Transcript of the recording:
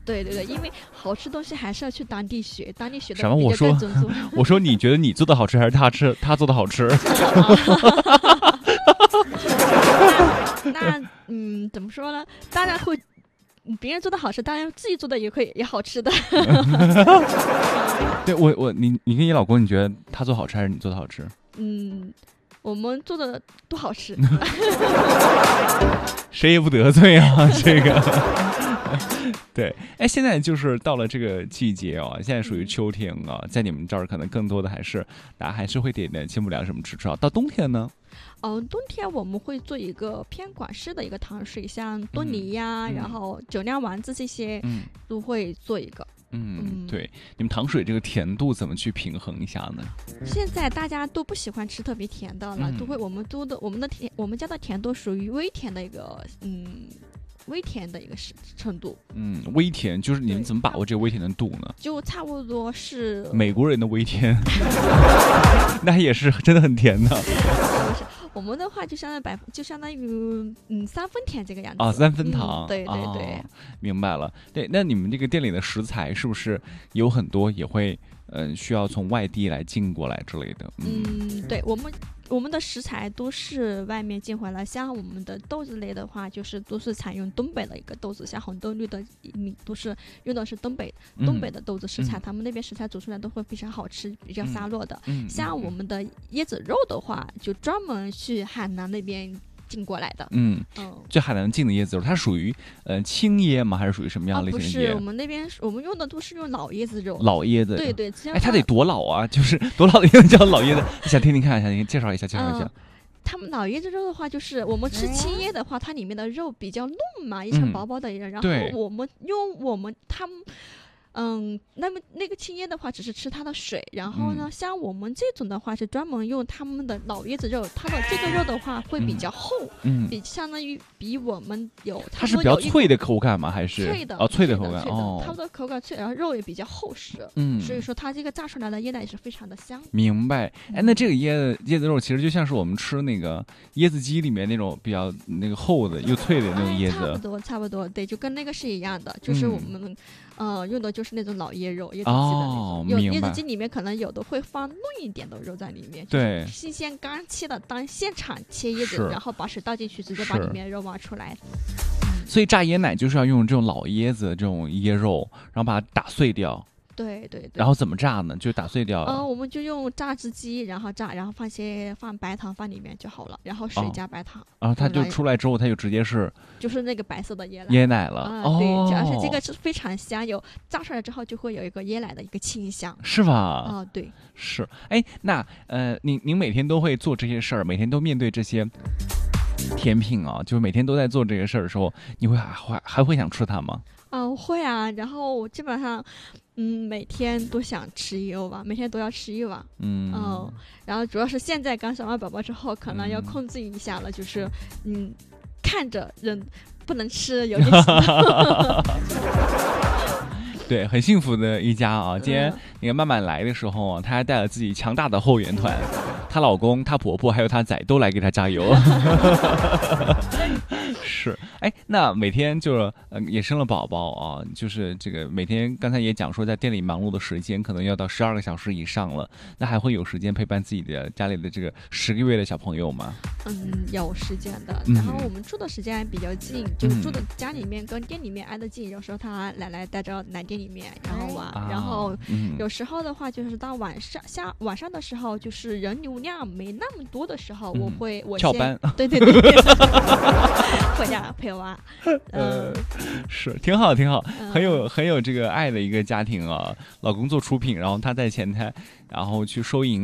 对对对，因为好吃东西还是要去当地学，当地学的什么？ 比较更正宗。 我说你觉得你做的好吃还是他做的好吃？ 那怎么说呢？当然会，别人做的好吃，当然自己做的也好吃的。 对你跟你老公，你觉得他做好吃还是你做的好吃？ 我们做的都好吃。 谁也不得罪啊，这个。对，哎，现在就是到了这个季节啊，现在属于秋天啊，在你们这儿可能更多的大家还是会点点清补凉什么吃啊。到冬天呢？ 冬天我们会做一个偏广式的一个糖水，像炖梨呀，然后酒酿丸子这些，都会做一个。 对，你们糖水这个甜度怎么去平衡一下呢？ 现在大家都不喜欢吃特别甜的了，我们家的甜度属于微甜的一个微甜的一个程度。 微甜就是你们怎么把握这个微甜的度呢？ 就差不多是美国人的微甜，那也是真的很甜的。 我们的话就相当于3分甜这个样子啊，3分糖。 对对对， 明白了。对，那你们这个店里的食材是不是有很多也会需要从外地来进过来之类的？ 对，我们的食材都是外面进回来，像我们的豆子类的话，都是采用东北的一个豆子，像红豆绿的都是用的是东北的豆子食材，他们那边食材煮出来都会非常好吃，比较沙落的。像我们的椰子肉的话，就专门去海南那边进过来的。 就海南进的椰子肉，它属于青椰吗？还是属于什么样类型的椰？ 不是，我们那边我们用的都是用老椰子肉。 老椰子。 对对。 它得多老啊？就是多老的椰子叫老椰子？想听听看，介绍一下。 他们老椰子肉的话，就是我们吃青椰的话，它里面的肉比较嫩嘛，一层薄薄的，然后他们。那么那个青椰的话，只是吃它的水，然后呢，像我们这种的话，是专门用他们的老椰子肉，它的这个肉的话会比较厚，相当于比我们它是比较脆的口感吗？还是脆的？ 脆的口感它的口感脆，然后肉也比较厚实，所以说它这个炸出来的椰奶也是非常的香。 明白。哎，那这个椰子肉其实就像是我们吃那个椰子鸡里面那种比较那个厚的又脆的那种椰子， 差不多，对，就跟那个是一样的，就是我们用的就是那种老椰肉，椰子鸡的那种。椰子鸡里面可能有的会放嫩一点的肉在里面， 对， 新鲜刚切的，当现场切椰子，然后把水倒进去，直接把里面的肉挖出来。 所以炸椰奶就是要用这种老椰子这种椰肉，然后把它打碎掉。 对对对。 然后怎么炸呢？就打碎掉。 我们就用榨汁机，然后炸，然后放白糖放里面就好了，然后水加白糖。 然后它就出来之后，它就直接就是那个白色的椰奶了。 对，而且这个是非常香，炸出来之后就会有一个椰奶的一个清香， 是吧？ 对， 是。哎，那您每天都会做这些事儿，每天都面对这些甜品啊，就是每天都在做这个事儿的时候，你还会想吃它吗？ 会啊，然后我基本上每天都想吃一碗，每天都要吃一碗。然后主要是现在刚生完宝宝之后，可能要控制一下了，就是看着人不能吃，有点对，很幸福的一家啊！今天你看曼曼来的时候啊，她还带了自己强大的后援团，她老公、她婆婆还有她仔都来给她加油。是，哎，那每天就是也生了宝宝啊，就是这个每天刚才也讲说，在店里忙碌的时间可能要到12个小时以上了，那还会有时间陪伴自己的家里的这个10个月的小朋友吗？ 有时间的。然后我们住的时间比较近，就住的家里面跟店里面挨得近，有时候他奶奶带着来店里面然后玩，然后有时候的话就是到晚上的时候，就是人流量没那么多的时候，我翘班， 对，回家陪娃。 是挺好，很有这个爱的一个家庭啊。老公做出品，然后他在前台，然后去收银。